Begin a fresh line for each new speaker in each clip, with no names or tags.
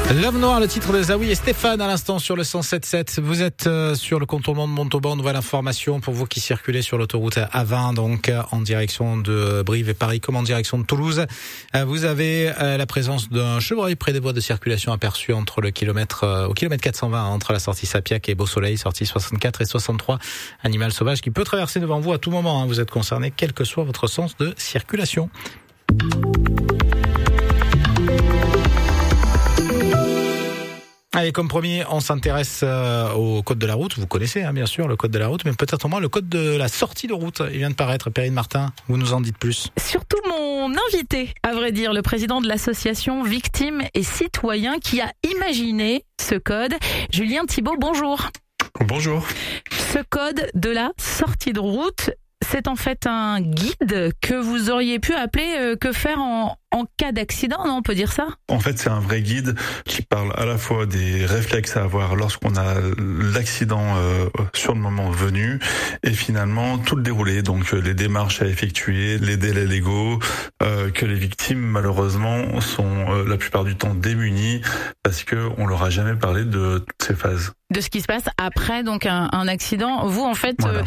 L'Homme Noir, le titre de Zawi et Stéphane à l'instant sur le 107.7. Vous êtes sur le contournement de Montauban. Nouvelle information pour vous qui circulez sur l'autoroute A20, donc en direction de Brive et Paris comme en direction de Toulouse. Vous avez la présence d'un chevreuil près des voies de circulation aperçues entre au kilomètre 420 entre la sortie Sapiac et Beau Soleil, sortie 64 et 63. Animal sauvage qui peut traverser devant vous à tout moment. Vous êtes concerné quel que soit votre sens de circulation. Allez, comme promis, on s'intéresse au code de la route. Vous connaissez bien sûr le code de la route, mais peut-être moins le code de la sortie de route. Il vient de paraître. Perrine Martin, vous nous en dites plus.
Surtout mon invité, à vrai dire, le président de l'association Victimes et Citoyens qui a imaginé ce code. Julien Thibault, bonjour.
Bonjour.
Ce code de la sortie de route, c'est en fait un guide que vous auriez pu appeler que faire en cas d'accident, non, on peut dire ça?
En fait, c'est un vrai guide qui parle à la fois des réflexes à avoir lorsqu'on a l'accident sur le moment venu et finalement tout le déroulé, donc les démarches à effectuer, les délais légaux, que les victimes malheureusement sont la plupart du temps démunies parce que on leur a jamais parlé de toutes ces phases.
De ce qui se passe après donc un accident. Vous en fait,
Voilà.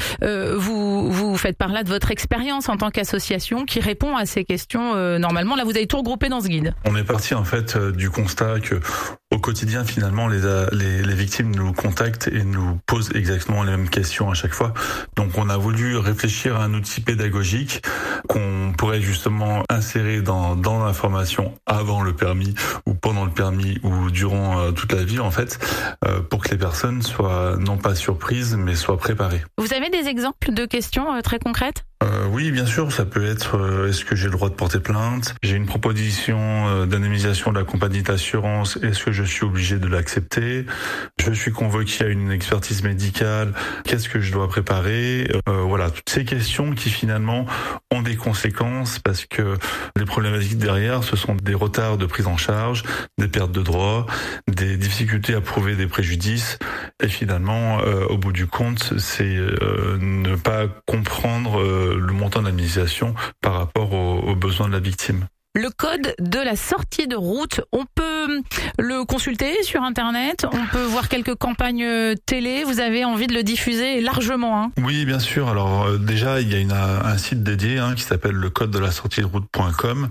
vous faites par là de votre expérience en tant qu'association qui répond à ces questions normalement. Là, vous avez tout regroupé dans ce guide.
On est parti en fait du constat que au quotidien finalement les victimes nous contactent et nous posent exactement les mêmes questions à chaque fois. Donc on a voulu réfléchir à un outil pédagogique qu'on pourrait justement insérer dans l'information avant le permis ou pendant le permis ou durant toute la vie en fait pour que les personnes soient non pas surprises mais soient préparées.
Vous avez des exemples de questions très concrètes?
Oui, bien sûr, ça peut être est-ce que j'ai le droit de porter plainte? J'ai une proposition d'indemnisation de la compagnie d'assurance, est-ce que je suis obligé de l'accepter? Je suis convoqué à une expertise médicale, qu'est-ce que je dois préparer? Voilà, toutes ces questions qui finalement ont des conséquences parce que les problématiques derrière, ce sont des retards de prise en charge, des pertes de droits, des difficultés à prouver des préjudices et finalement, au bout du compte, c'est ne pas comprendre le montant de l'indemnisation par rapport aux besoins de la victime.
Le code de la sortie de route, on peut le consulter sur Internet, on peut voir quelques campagnes télé, vous avez envie de le diffuser largement, hein?
Oui, bien sûr. Alors déjà, il y a un site dédié qui s'appelle le code de la sortie de route.com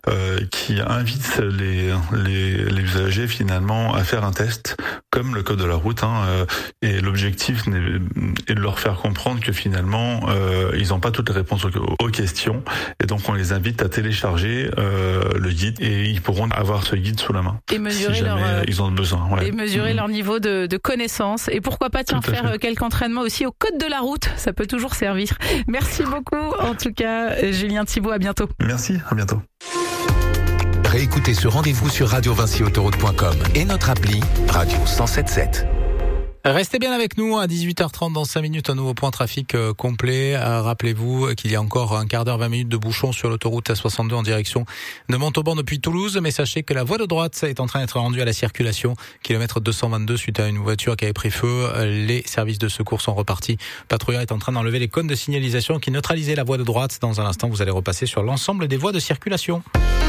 qui invite les usagers finalement à faire un test comme le code de la route et l'objectif est de leur faire comprendre que finalement ils n'ont pas toutes les réponses aux questions et donc on les invite à télécharger le guide et ils pourront avoir ce guide sous la main
et mesurer
si jamais ils ont besoin. Ouais.
Et mesurer leur niveau de connaissance et pourquoi pas faire quelques entraînements aussi au code de la route, ça peut toujours servir. Merci beaucoup en tout cas Julien Thibault, à bientôt.
Merci, à bientôt.
Réécoutez ce rendez-vous sur radiovincyautoroute.com et notre appli Radio 107.7.
Restez bien avec nous à 18h30 dans 5 minutes, un nouveau point trafic complet. Rappelez-vous qu'il y a encore un quart d'heure, 20 minutes de bouchon sur l'autoroute A62 en direction de Montauban depuis Toulouse. Mais sachez que la voie de droite est en train d'être rendue à la circulation. Kilomètre 222 suite à une voiture qui avait pris feu. Les services de secours sont repartis. Patrouilleur est en train d'enlever les cônes de signalisation qui neutralisaient la voie de droite. Dans un instant, vous allez repasser sur l'ensemble des voies de circulation.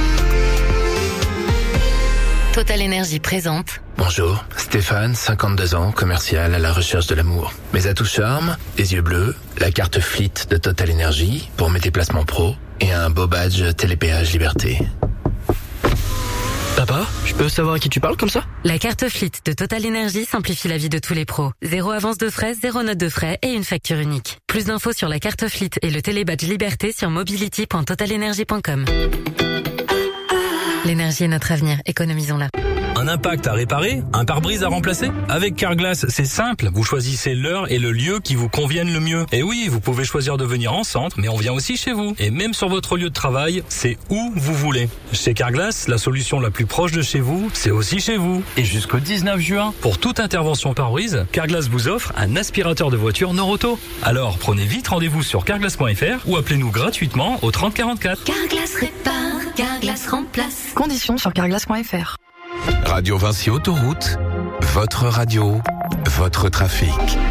Total Énergie présente.
Bonjour, Stéphane, 52 ans, commercial à la recherche de l'amour. Mes atouts charme, les yeux bleus, la carte Fleet de Total Énergie pour mes déplacements pro et un beau badge Télépéage Liberté.
Papa, je peux savoir à qui tu parles comme ça?
La carte Fleet de Total Énergie simplifie la vie de tous les pros. 0 avance de frais, 0 note de frais et une facture unique. Plus d'infos sur la carte Fleet et le télébadge Liberté sur mobility.totalenergie.com. L'énergie est notre avenir, économisons-la.
Un impact à réparer? Un pare-brise à remplacer? Avec Carglass, c'est simple. Vous choisissez l'heure et le lieu qui vous conviennent le mieux. Et oui, vous pouvez choisir de venir en centre, mais on vient aussi chez vous. Et même sur votre lieu de travail, c'est où vous voulez. Chez Carglass, la solution la plus proche de chez vous, c'est aussi chez vous. Et jusqu'au 19 juin, pour toute intervention pare-brise, Carglass vous offre un aspirateur de voiture Noroto. Alors, prenez vite rendez-vous sur carglass.fr ou appelez-nous gratuitement au 30 44.
Carglass répare, Carglass remplace.
Conditions sur carglass.fr.
Radio Vinci Autoroute, votre radio, votre trafic.